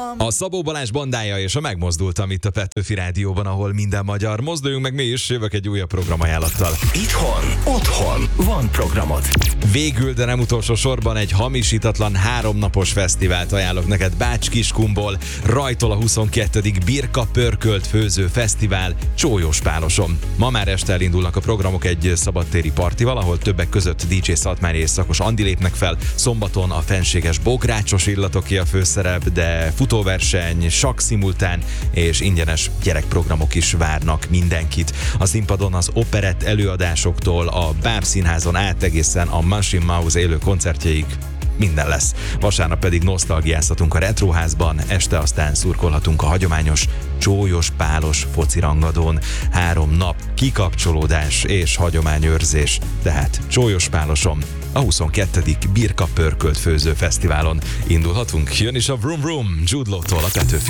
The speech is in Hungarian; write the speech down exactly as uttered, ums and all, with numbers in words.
A Szabó Balázs bandája és a Megmozdultam itt a Petőfi Rádióban, ahol minden magyar. Mozduljunk meg mi is, jövök egy újabb programajánlattal. Itthon, otthon van programod. Végül, de nem utolsó sorban egy hamisítatlan háromnapos fesztivált ajánlok neked Bács-Kiskunból. Rajtól a huszonkettedik Birka Pörkölt Főző Fesztivál Csólyos-Páloson. Ma már este elindulnak a programok egy szabadtéri partival, ahol többek között dé dzsé Szatmári és Szakos Andi lépnek fel. Szombaton a fenséges bográcsos illatoké a főszerep, de futóverseny, sakk szimultán és ingyenes gyerekprogramok is várnak mindenkit. A színpadon az operett előadásoktól a Bábszínházon át egészen a Machine Mouse élő koncertjeig minden lesz. Vasárnap pedig nosztalgiázhatunk a Retroházban, este aztán szurkolhatunk a hagyományos csólyos-pálos focirangadón. Három nap kikapcsolódás és hagyományőrzés, tehát Csólyos-Páloson, a huszonkettedik Birka Pörkölt Főző Fesztiválon indulhatunk. Jön is a Vroom Vroom Jude Law-tól a Petőfi